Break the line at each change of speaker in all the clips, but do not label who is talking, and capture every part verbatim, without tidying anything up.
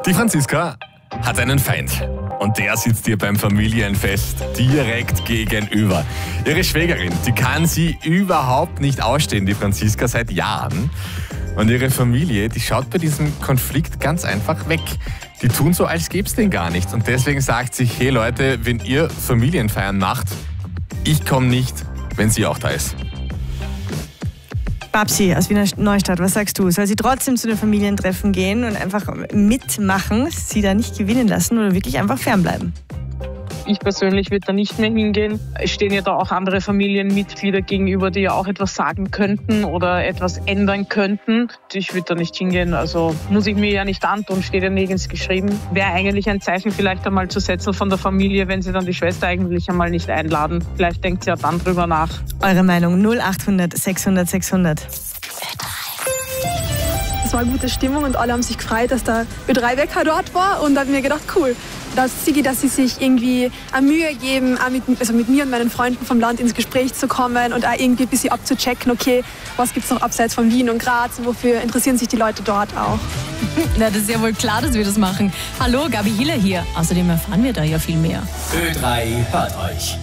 Die Franziska hat einen Feind. Und der sitzt ihr beim Familienfest direkt gegenüber. Ihre Schwägerin, die kann sie überhaupt nicht ausstehen, die Franziska, seit Jahren. Und ihre Familie, die schaut bei diesem Konflikt ganz einfach weg. Die tun so, als gäbe es den gar nicht. Und deswegen sagt sich, hey Leute, wenn ihr Familienfeiern macht, ich komme nicht, wenn sie auch da ist.
Babsi aus Wiener Neustadt, was sagst du? Soll sie trotzdem zu den Familientreffen gehen und einfach mitmachen, sie da nicht gewinnen lassen oder wirklich einfach fernbleiben?
Ich persönlich würde da nicht mehr hingehen. Es stehen ja da auch andere Familienmitglieder gegenüber, die ja auch etwas sagen könnten oder etwas ändern könnten. Ich würde da nicht hingehen. Also muss ich mir ja nicht antun, steht ja nirgends geschrieben. Wäre eigentlich ein Zeichen vielleicht einmal zu setzen von der Familie, wenn sie dann die Schwester eigentlich einmal nicht einladen. Vielleicht denkt sie ja dann drüber nach.
Eure Meinung null acht hundert sechshundert sechshundert.
Es war eine gute Stimmung und alle haben sich gefreut, dass der Ö drei Wecker dort war und habe mir gedacht, cool, dass sie, dass sie sich irgendwie eine Mühe geben, auch mit, also mit mir und meinen Freunden vom Land ins Gespräch zu kommen und auch irgendwie ein bisschen abzuchecken, okay, was gibt es noch abseits von Wien und Graz, wofür interessieren sich die Leute dort auch.
Na, das ist ja wohl klar, dass wir das machen. Hallo, Gabi Hiller hier. Außerdem erfahren wir da ja viel mehr.
Ö drei hört euch.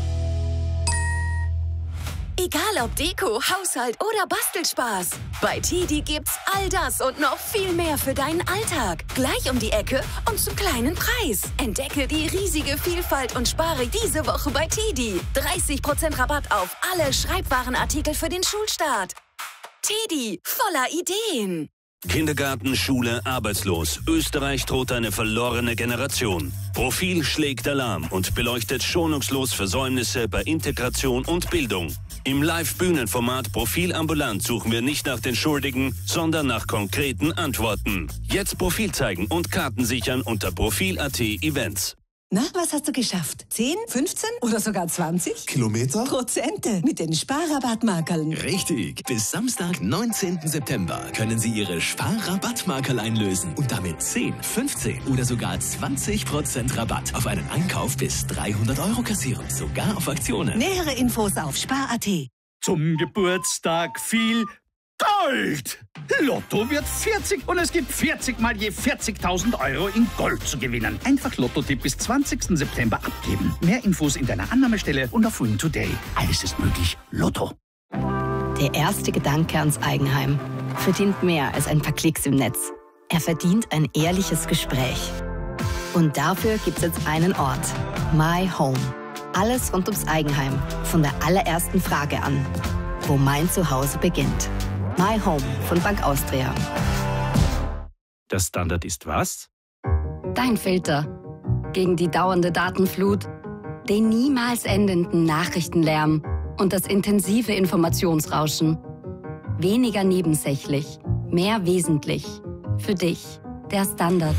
Egal ob Deko, Haushalt oder Bastelspaß. Bei Tidi gibt's all das und noch viel mehr für deinen Alltag. Gleich um die Ecke und zum kleinen Preis. Entdecke die riesige Vielfalt und spare diese Woche bei Tidi. dreißig Prozent Rabatt auf alle Schreibwarenartikel für den Schulstart. Tidi, voller Ideen.
Kindergarten, Schule, arbeitslos. Österreich droht eine verlorene Generation. Profil schlägt Alarm und beleuchtet schonungslos Versäumnisse bei Integration und Bildung. Im Live-Bühnenformat Profil ambulant suchen wir nicht nach den Schuldigen, sondern nach konkreten Antworten. Jetzt Profil zeigen und Karten sichern unter Profil Punkt at Events.
Na, was hast du geschafft? zehn, fünfzehn oder sogar zwanzig?
Kilometer?
Prozente mit den Sparrabattmarkerln.
Richtig. Bis Samstag, neunzehnten September können Sie Ihre Sparrabattmarkerl einlösen und damit zehn, fünfzehn oder sogar zwanzig Prozent Rabatt auf einen Einkauf bis dreihundert Euro kassieren. Sogar auf Aktionen.
Nähere Infos auf spar Punkt at.
Zum Geburtstag viel Gold! Lotto wird vierzig und es gibt vierzig mal je vierzigtausend Euro in Gold zu gewinnen. Einfach Lotto-Tipp bis zwanzigsten September abgeben. Mehr Infos in deiner Annahmestelle und auf Win Today. Alles ist möglich. Lotto.
Der erste Gedanke ans Eigenheim verdient mehr als ein paar Klicks im Netz. Er verdient ein ehrliches Gespräch. Und dafür gibt es jetzt einen Ort. My Home. Alles rund ums Eigenheim. Von der allerersten Frage an. Wo mein Zuhause beginnt. My Home von Bank Austria.
Der Standard ist was?
Dein Filter. Gegen die dauernde Datenflut, den niemals endenden Nachrichtenlärm und das intensive Informationsrauschen. Weniger nebensächlich, mehr wesentlich. Für dich, der Standard.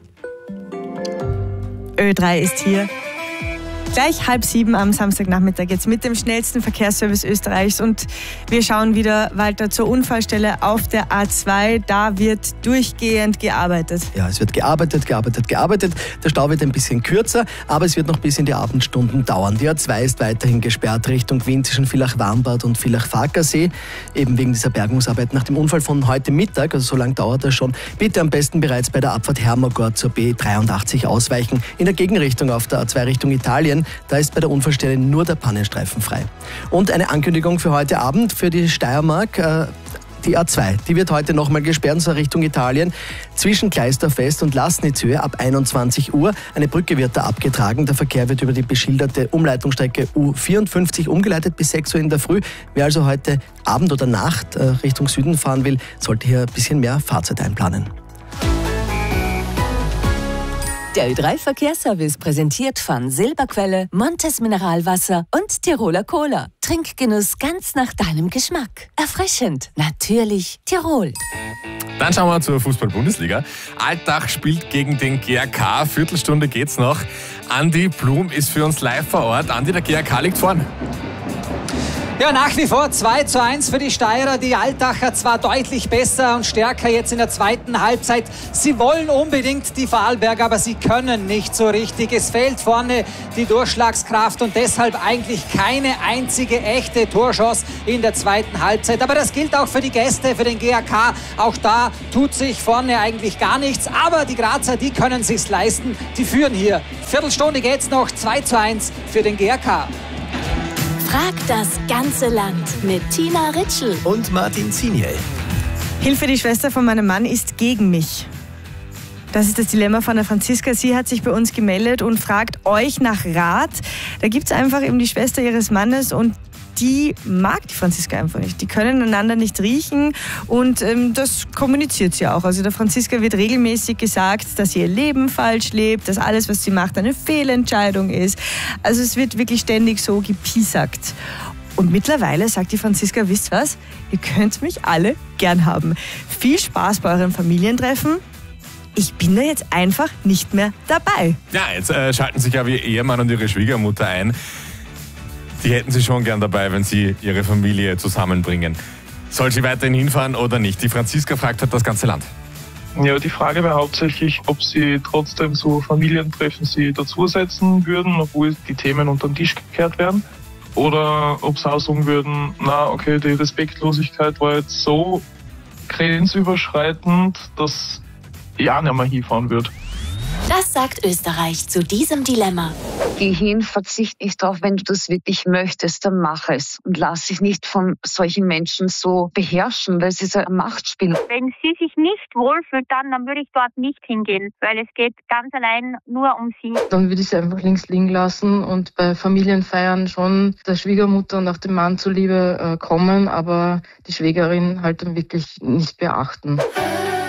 Ö drei ist hier. Gleich halb sieben am Samstagnachmittag jetzt mit dem schnellsten Verkehrsservice Österreichs und wir schauen wieder weiter zur Unfallstelle auf der A zwei. Da wird durchgehend gearbeitet.
Ja, es wird gearbeitet, gearbeitet, gearbeitet. Der Stau wird ein bisschen kürzer, aber es wird noch bis in die Abendstunden dauern. Die A zwei ist weiterhin gesperrt Richtung Wien zwischen Villach-Warmbad und Villach-Farkasee, eben wegen dieser Bergungsarbeit nach dem Unfall von heute Mittag, also so lange dauert das schon. Bitte am besten bereits bei der Abfahrt Hermagor zur B dreiundachtzig ausweichen. In der Gegenrichtung auf der A zwei Richtung Italien, da ist bei der Unfallstelle nur der Pannenstreifen frei. Und eine Ankündigung für heute Abend für die Steiermark. Äh, die A zwei, die wird heute nochmal gesperrt, und zwar Richtung Italien. Zwischen Gleisdorf West und Laßnitzhöhe ab einundzwanzig Uhr. Eine Brücke wird da abgetragen. Der Verkehr wird über die beschilderte Umleitungsstrecke U vierundfünfzig umgeleitet bis sechs Uhr in der Früh. Wer also heute Abend oder Nacht äh, Richtung Süden fahren will, sollte hier ein bisschen mehr Fahrzeit einplanen.
Der Ö drei Verkehrsservice präsentiert von Silberquelle, Montes Mineralwasser und Tiroler Cola. Trinkgenuss ganz nach deinem Geschmack. Erfrischend, natürlich Tirol.
Dann schauen wir zur Fußball-Bundesliga. Altach spielt gegen den G A K. Viertelstunde geht's noch. Andi Blum ist für uns live vor Ort. Andi, der G A K liegt vorn.
Ja, nach wie vor zwei zu eins für die Steirer. Die Altacher zwar deutlich besser und stärker jetzt in der zweiten Halbzeit. Sie wollen unbedingt die Vorarlberger, aber sie können nicht so richtig. Es fehlt vorne die Durchschlagskraft und deshalb eigentlich keine einzige echte Torchance in der zweiten Halbzeit. Aber das gilt auch für die Gäste, für den G A K. Auch da tut sich vorne eigentlich gar nichts. Aber die Grazer, die können sich's leisten. Die führen hier. Viertelstunde geht's noch. zwei zu eins für den G A K.
Frag das ganze Land mit Tina Ritschl
und Martin Ziniel.
Hilfe, die Schwester von meinem Mann ist gegen mich. Das ist das Dilemma von der Franziska. Sie hat sich bei uns gemeldet und fragt euch nach Rat. Da gibt es einfach eben die Schwester ihres Mannes und die mag die Franziska einfach nicht. Die können einander nicht riechen und ähm, das kommuniziert sie auch. Also der Franziska wird regelmäßig gesagt, dass sie ihr Leben falsch lebt, dass alles, was sie macht, eine Fehlentscheidung ist. Also es wird wirklich ständig so gepiesackt. Und mittlerweile sagt die Franziska, wisst was, ihr könnt mich alle gern haben. Viel Spaß bei euren Familientreffen. Ich bin da jetzt einfach nicht mehr dabei.
Ja, jetzt äh, schalten sich aber ihr Ehemann und ihre Schwiegermutter ein. Die hätten sie schon gern dabei, wenn sie ihre Familie zusammenbringen. Soll sie weiterhin hinfahren oder nicht? Die Franziska fragt halt das ganze Land.
Ja, die Frage wäre hauptsächlich, ob sie trotzdem so Familientreffen sie dazusetzen würden, obwohl die Themen unter den Tisch gekehrt werden. Oder ob sie auch sagen würden, na okay, die Respektlosigkeit war jetzt so grenzüberschreitend, dass ich auch nicht mehr hinfahren würde.
Das sagt Österreich zu diesem Dilemma.
Geh hin, verzicht nicht drauf, wenn du das wirklich möchtest, dann mach es. Und lass dich nicht von solchen Menschen so beherrschen, weil es ist ein Machtspiel.
Wenn sie sich nicht wohlfühlt, dann, dann würde ich dort nicht hingehen, weil es geht ganz allein nur um sie.
Dann würde ich sie einfach links liegen lassen und bei Familienfeiern schon der Schwiegermutter und auch dem Mann zuliebe äh, kommen, aber die Schwägerin halt dann wirklich nicht beachten.